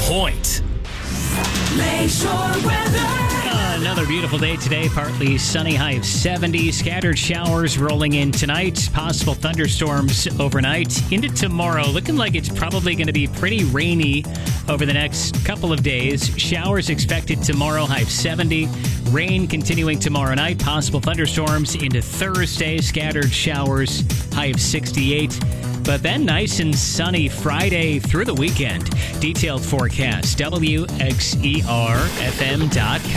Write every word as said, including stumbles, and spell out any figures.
point. Lakeshore weather. Uh, another beautiful day today. Partly sunny, high of seventy. Scattered showers rolling in tonight. Possible thunderstorms overnight. Into tomorrow, looking like it's probably going to be pretty rainy over the next couple of days. Showers expected tomorrow, high of seventy. Rain continuing tomorrow night. Possible thunderstorms into Thursday. Scattered showers, high of sixty-eight. But then nice and sunny Friday through the weekend. Detailed forecast, W X E R F M dot com.